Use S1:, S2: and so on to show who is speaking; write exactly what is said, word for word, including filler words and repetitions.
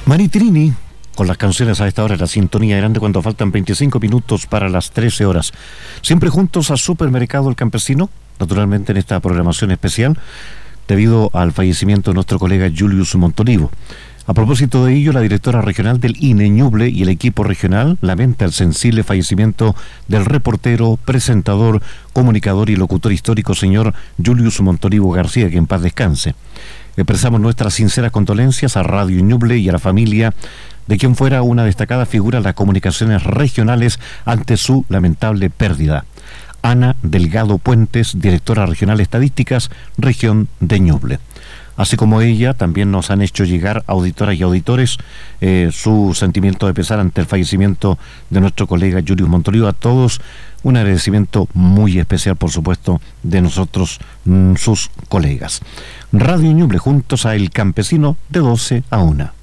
S1: Maritrini, con las canciones a esta hora, la sintonía grande cuando faltan veinticinco minutos para las trece horas. Siempre juntos a Supermercado El Campesino, naturalmente en esta programación especial, debido al fallecimiento de nuestro colega Julius Montolivo. A propósito de ello, la directora regional del I N E, Ñuble, y el equipo regional lamenta el sensible fallecimiento del reportero, presentador, comunicador y locutor histórico señor Julius Montolivo García, que en paz descanse. Expresamos nuestras sinceras condolencias a Radio Ñuble y a la familia de quien fuera una destacada figura de las comunicaciones regionales ante su lamentable pérdida. Ana Delgado Puentes, directora regional Estadísticas, región de Ñuble. Así como ella, también nos han hecho llegar auditoras y auditores eh, su sentimiento de pesar ante el fallecimiento de nuestro colega Julius Montolivo. A todos un agradecimiento muy especial, por supuesto, de nosotros, mm, sus colegas. Radio Ñuble, juntos a El Campesino, de doce a una.